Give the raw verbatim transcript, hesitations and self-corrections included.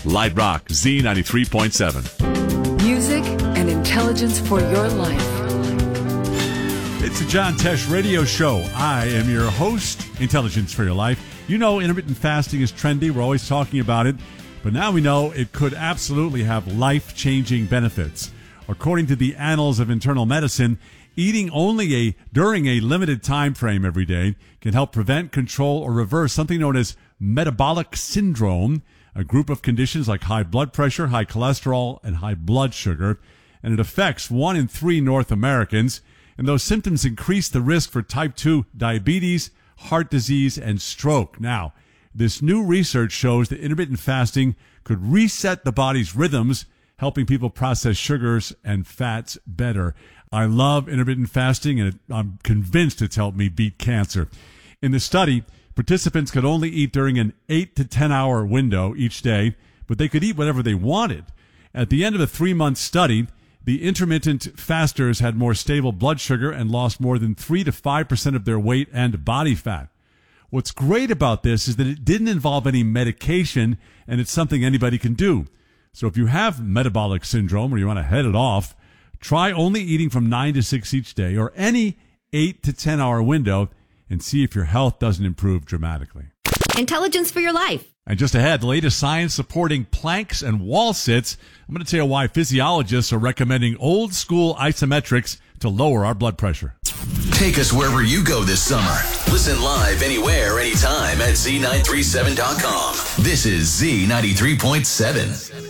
Light Rock, Z ninety-three point seven. Music and intelligence for your life. It's the John Tesh Radio Show. I am your host, Intelligence for Your Life. You know, intermittent fasting is trendy. We're always talking about it. But now we know it could absolutely have life-changing benefits. According to the Annals of Internal Medicine, eating only a during a limited time frame every day can help prevent, control, or reverse something known as metabolic syndrome, a group of conditions like high blood pressure, high cholesterol, and high blood sugar. And it affects one in three North Americans. And those symptoms increase the risk for type two diabetes, heart disease, and stroke. Now, this new research shows that intermittent fasting could reset the body's rhythms, helping people process sugars and fats better. I love intermittent fasting, and I'm convinced it's helped me beat cancer. In the study, participants could only eat during an eight to ten hour window each day, but they could eat whatever they wanted. At the end of a three-month study, the intermittent fasters had more stable blood sugar and lost more than three to five percent of their weight and body fat. What's great about this is that it didn't involve any medication, and it's something anybody can do. So if you have metabolic syndrome or you want to head it off, try only eating from nine to six each day or any eight to ten hour window and see if your health doesn't improve dramatically. Intelligence for your life. And just ahead, the latest science supporting planks and wall sits. I'm going to tell you why physiologists are recommending old school isometrics to lower our blood pressure. Take us wherever you go this summer. Listen live anywhere, anytime at Z nine three seven dot com. This is Z ninety-three point seven.